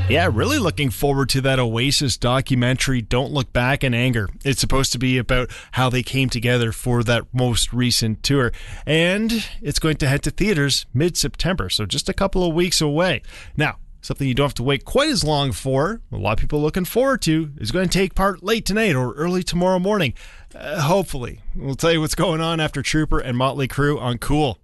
Yeah, really looking forward to that Oasis documentary, Don't Look Back in Anger. It's supposed to be about how they came together for that most recent tour. And it's going to head to theaters mid-September, so just a couple of weeks away. Now, something you don't have to wait quite as long for, a lot of people looking forward to, is going to take part late tonight or early tomorrow morning. Hopefully. We'll tell you what's going on after Trooper and Motley Crue on Cool.